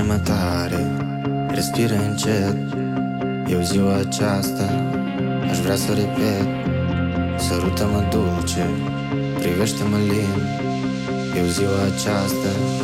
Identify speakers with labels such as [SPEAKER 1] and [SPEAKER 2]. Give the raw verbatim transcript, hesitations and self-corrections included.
[SPEAKER 1] Spune-mă tare, respiră încet. Eu ziua aceasta aș vrea să repet. Sărută-mă dulce, privește-mă lin. Eu ziua aceasta